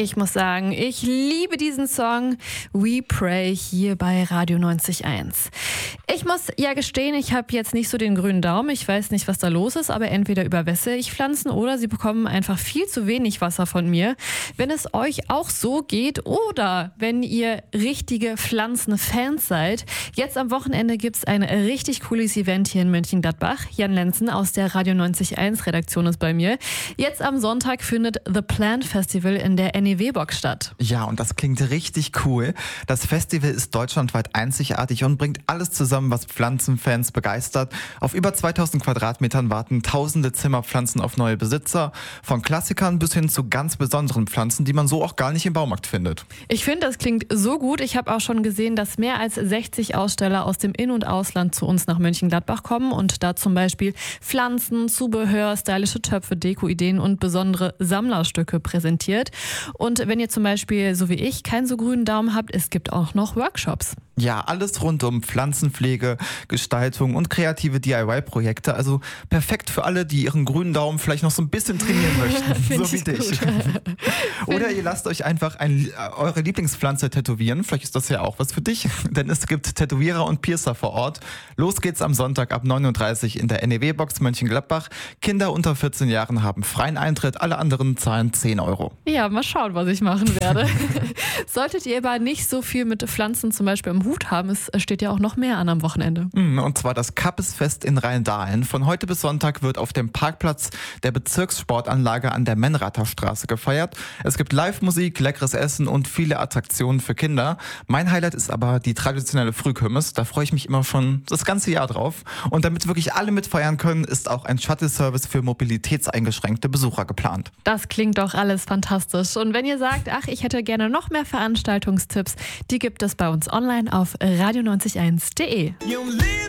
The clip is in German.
Ich muss sagen, ich liebe diesen Song We Pray hier bei Radio 90.1. Ich muss ja gestehen, ich habe jetzt nicht so den grünen Daumen. Ich weiß nicht, was da los ist, aber entweder überwässere ich Pflanzen oder sie bekommen einfach viel zu wenig Wasser von mir. Wenn es euch auch so geht oder wenn ihr richtige Pflanzenfans seid, jetzt am Wochenende gibt es ein richtig cooles Event hier in Mönchengladbach. Jan Lenzen aus der Radio 90.1 Redaktion ist bei mir. Jetzt am Sonntag findet The Plant Festival in der NEW-Box statt. Ja, und das klingt richtig cool. Das Festival ist deutschlandweit einzigartig und bringt alles zusammen, was Pflanzenfans begeistert. Auf über 2000 Quadratmetern warten tausende Zimmerpflanzen auf neue Besitzer. Von Klassikern bis hin zu ganz besonderen Pflanzen, die man so auch gar nicht im Baumarkt findet. Ich finde, das klingt so gut. Ich habe auch schon gesehen, dass mehr als 60 Aussteller aus dem In- und Ausland zu uns nach Mönchengladbach kommen und da zum Beispiel Pflanzen, Zubehör, stylische Töpfe, Deko-Ideen und besondere Sammlerstücke präsentiert. Und wenn ihr zum Beispiel, so wie ich, keinen so grünen Daumen habt, es gibt auch noch Workshops. Ja, alles rund um Pflanzenpflege, Gestaltung und kreative DIY-Projekte. Also perfekt für alle, die ihren grünen Daumen vielleicht noch so ein bisschen trainieren möchten. So wie dich. Oder ihr lasst euch einfach eure Lieblingspflanze tätowieren. Vielleicht ist das ja auch was für dich. Denn es gibt Tätowierer und Piercer vor Ort. Los geht's am Sonntag ab 9.30 Uhr in der NEW-Box Mönchengladbach. Kinder unter 14 Jahren haben freien Eintritt. Alle anderen zahlen 10 Euro. Ja, mal schauen, was ich machen werde. Solltet ihr aber nicht so viel mit Pflanzen zum Beispiel im Hut haben, es steht ja auch noch mehr an am Wochenende. Und zwar das Kappesfest in Rheindahlen. Von heute bis Sonntag wird auf dem Parkplatz der Bezirkssportanlage an der Menrather Straße gefeiert. Es gibt Live-Musik, leckeres Essen und viele Attraktionen für Kinder. Mein Highlight ist aber die traditionelle Frühkirmes. Da freue ich mich immer schon das ganze Jahr drauf. Und damit wirklich alle mitfeiern können, ist auch ein Shuttle-Service für mobilitätseingeschränkte Besucher geplant. Das klingt doch alles fantastisch. Und wenn ihr sagt, ach, ich hätte gerne noch mehr Veranstaltungstipps, die gibt es bei uns online auf radio901.de.